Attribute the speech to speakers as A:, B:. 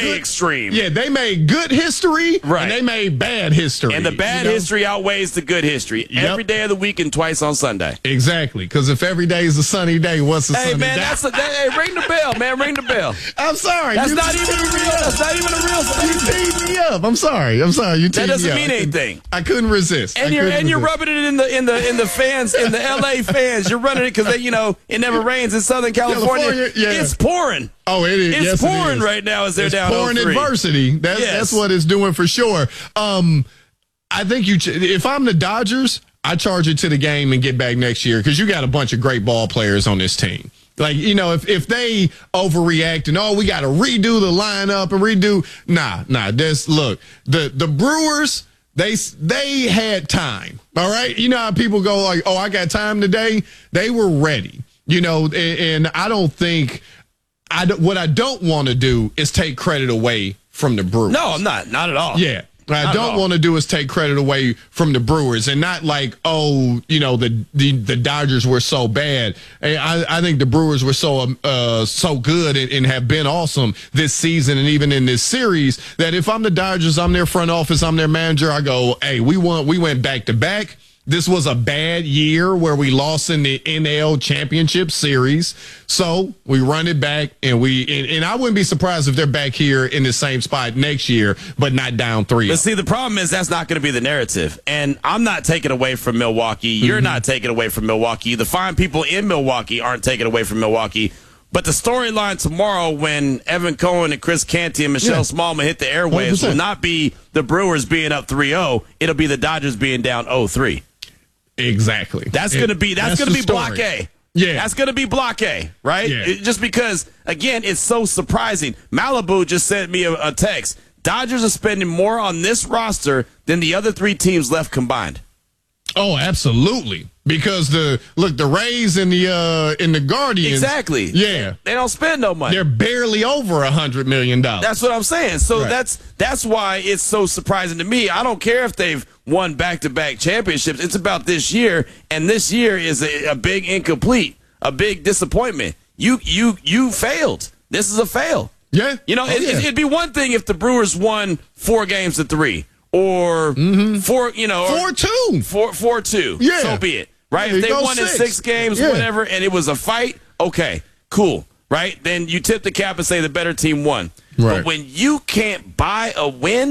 A: way extreme.
B: Yeah, they made good history,
A: right,
B: and they made bad history.
A: And the bad history outweighs the good history.
B: Yep.
A: Every day of the week and twice on Sunday.
B: Exactly, because if every day is a sunny day, what's a sunny day?
A: Hey, ring the bell, man. Ring the bell.
B: I'm sorry.
A: That's not even a real.
B: You teed me up. I'm sorry. You teed me up.
A: That doesn't mean anything.
B: I couldn't resist.
A: And you're rubbing it in the fans, in the LA fans. You're running it because it never rains in Southern California.
B: Yeah.
A: It's pouring.
B: Oh, it is.
A: It's pouring right now as they're down 0-3.
B: Pouring adversity. That's what it's doing for sure. I think if I'm the Dodgers, I charge it to the game and get back next year because you got a bunch of great ball players on this team. Like, if they overreact and, we got to redo the lineup and redo. Nah. Look, the Brewers, they had time. All right. You know how people go like, I got time today. They were ready, and I don't think what I don't want to do is take credit away from the Brewers.
A: No, I'm not. Not at all.
B: Yeah. What I don't want to do is take credit away from the Brewers and not like, the Dodgers were so bad. I think the Brewers were so good and have been awesome this season and even in this series that if I'm the Dodgers, I'm their front office, I'm their manager, I go, hey, we went back to back. This was a bad year where we lost in the NL Championship Series. So we run it back, and I wouldn't be surprised if they're back here in the same spot next year, but not down 3.
A: But see, the problem is that's not going to be the narrative. And I'm not taking away from Milwaukee. You're not taking away from Milwaukee. The fine people in Milwaukee aren't taking away from Milwaukee. But the storyline tomorrow when Evan Cohen and Chris Canty and Michelle Smallman hit the airwaves 100%. Will not be the Brewers being up 3-0. It'll be the Dodgers being down 0-3.
B: Exactly.
A: That's gonna be block A.
B: Yeah.
A: That's gonna be block A, right?
B: Yeah.
A: Just because, again, it's so surprising. Malibu just sent me a text. Dodgers are spending more on this roster than the other 3 teams left combined.
B: Oh, absolutely. Because the Rays and the Guardians.
A: Exactly.
B: Yeah.
A: They don't spend no money.
B: They're barely over $100 million.
A: That's what I'm saying. So
B: right.
A: that's why it's so surprising to me. I don't care if they've won back-to-back championships. It's about this year, and this year is a big incomplete, a big disappointment. You failed. This is a fail.
B: Yeah.
A: It'd be one thing if the Brewers won 4-3. Or 4-2. 4-2.
B: Yeah.
A: So be it. Right? If they won in 6 games, whatever, and it was a fight, okay, cool. Right? Then you tip the cap and say the better team won.
B: Right.
A: But when you can't buy a win,